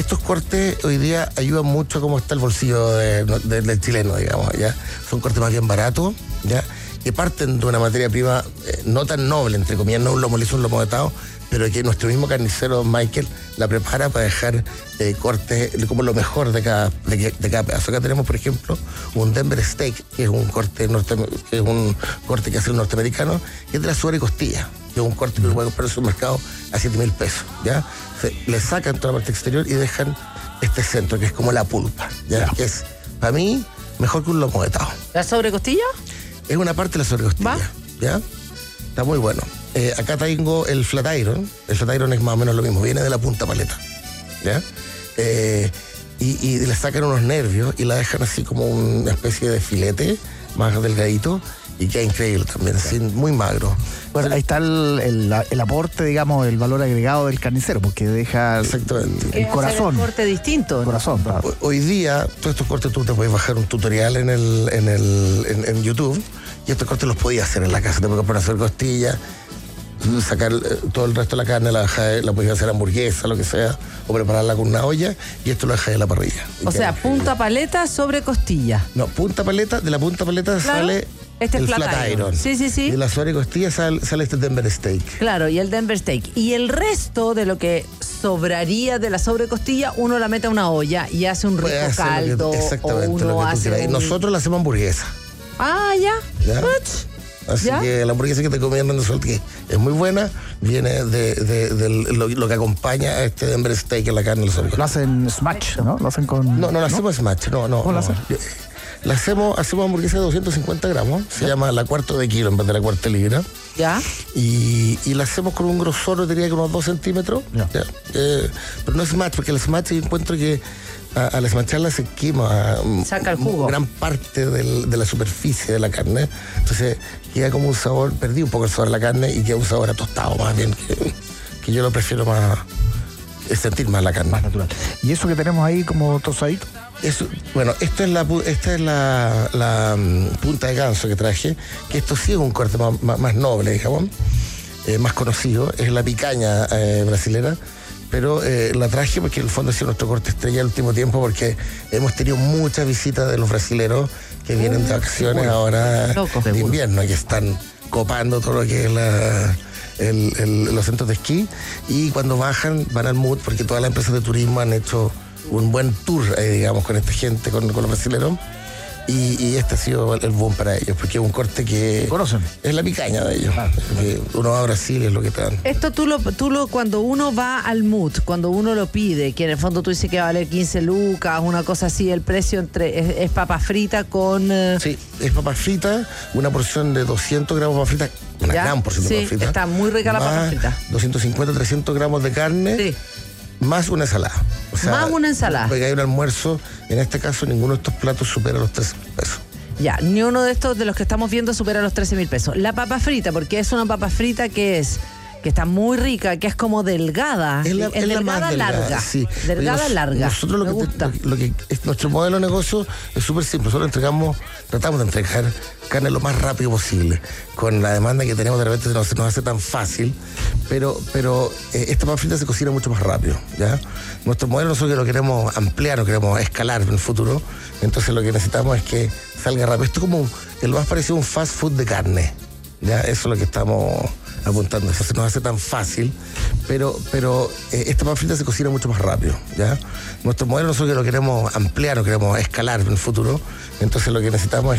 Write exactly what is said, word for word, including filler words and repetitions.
estos cortes hoy día ayudan mucho a cómo está el bolsillo de, de, del chileno, digamos, ¿ya? Son cortes más bien baratos, ¿ya? Que parten de una materia prima eh, no tan noble, entre comillas, no un lomo liso, un lomo vetado, pero que nuestro mismo carnicero Michael la prepara para dejar eh, cortes como lo mejor de cada, de, de cada pedazo. Acá tenemos, por ejemplo, un Denver Steak, que es un corte norte, que es un corte que hace el norteamericano, que es de la sobrecostilla, que es un corte que lo puede comprar en el supermercado a siete mil pesos, ¿ya? Se, le sacan toda la parte exterior y dejan este centro, que es como la pulpa, ¿ya? Que es, para mí, mejor que un lomo vetado. ¿La sobrecostilla? Es una parte de la sobrecostilla, ¿Va? ¿ya? Está muy bueno. Eh, acá tengo el flat iron. El flat iron es más o menos lo mismo, viene de la punta paleta, ¿ya? Eh, y, y le sacan unos nervios y la dejan así como una especie de filete más delgadito y queda increíble también, así, muy magro. Bueno, ahí está el, el, el aporte, digamos, el valor agregado del carnicero, porque deja exactamente el corazón. Un corte distinto, ¿no? Corazón, claro. Hoy día, todos estos cortes tú te puedes bajar un tutorial en el, en el en, en YouTube, y estos cortes los podías hacer en la casa. Te puedes comprar hacer costillas, sacar todo el resto de la carne, la, la puedes hacer hamburguesa, lo que sea, o prepararla con una olla, y esto lo dejas en la parrilla. O sea, punta paleta sobre costilla. No, punta paleta, de la punta paleta claro. sale este el flat, flat iron. iron. Sí, sí, sí. Y de la sobrecostilla sale, sale este Denver Steak. Claro, y el Denver Steak. Y el resto de lo que sobraría de la sobrecostilla, uno la mete a una olla y hace un rico caldo. Que, exactamente, o uno lo que tú hace un... Nosotros la hacemos hamburguesa. Ah, ya. ¿Ya? Así ¿Ya? que la hamburguesa que te comí en Rendersol, que es muy buena, viene de, de, de lo, lo que acompaña a este Denver Steak en la carne. Lo hacen smash, ¿no? Lo hacen con... No, no lo hacemos ¿no? smash, no, no. ¿Cómo no. lo hacen? La hacemos, hacemos hamburguesa de doscientos cincuenta gramos, se ¿Ya? llama la cuarto de kilo en vez de la cuarta libra. ¿Ya? Y, y la hacemos con un grosor, diría que unos dos centímetros. ¿Ya? ¿Ya? Eh, pero no es smash, porque el smash yo encuentro que a, al smacharla se quema saca el jugo. Gran parte del, de la superficie de la carne. Entonces queda como un sabor, perdí un poco el sabor de la carne y queda un sabor a tostado más bien, que, que yo lo prefiero más, es sentir más la carne. Más natural. ¿Y eso que tenemos ahí como tostadito? Eso, bueno, esto es la, esta es la, la um, punta de ganso que traje, que esto sí es un corte más, más, más noble, digamos, eh, más conocido, es la picaña eh, brasilera, pero eh, la traje porque en el fondo ha sido nuestro corte estrella el último tiempo, porque hemos tenido muchas visitas de los brasileros que vienen de vacaciones ahora Loco. de invierno, que están copando todo lo que es la... El, el, los centros de esquí, y cuando bajan van al M U D, porque todas las empresas de turismo han hecho un buen tour, eh, digamos, con esta gente, con, con los brasileños, y, y este ha sido el boom para ellos, porque es un corte que ¿conocen? Es la picaña de ellos. Ah, uno va a Brasil y es lo que te dan. Esto tú lo, tú lo, cuando uno va al M U D, cuando uno lo pide, que en el fondo tú dices que va a valer quince lucas, una cosa así, el precio entre es, es papa frita con... Uh... Sí, es papa frita, una porción de doscientos gramos de papa frita, una ¿Ya? gran porción sí, de papa frita. Está muy rica la papa frita. doscientos cincuenta, trescientos gramos de carne. Sí. Más una ensalada. O sea, más una ensalada. Porque hay un almuerzo, en este caso ninguno de estos platos supera los tres pesos. Ya, ni uno de estos de los que estamos viendo supera los trece mil pesos. La papa frita, porque es una papa frita que es... que está muy rica, que es como delgada. Es, la, es, es delgada, la más delgada, larga. Sí. Delgada, Nos, larga. Nosotros lo Me que, gusta. Te, lo que es, nuestro modelo de negocio es súper simple. Nosotros entregamos, tratamos de entregar carne lo más rápido posible. Con la demanda que tenemos de repente no se nos hace tan fácil, pero, pero eh, esta papa frita se cocina mucho más rápido, ¿ya? Nuestro modelo nosotros que lo queremos ampliar, lo queremos escalar en el futuro, entonces lo que necesitamos es que salga rápido. Esto es como el más parecido a un fast food de carne, ¿ya? Eso es lo que estamos apuntando. Eso se nos hace tan fácil, pero, pero eh, esta papa frita se cocina mucho más rápido, ¿ya? Nuestro modelo nosotros que lo queremos ampliar, lo queremos escalar en el futuro, entonces lo que necesitamos es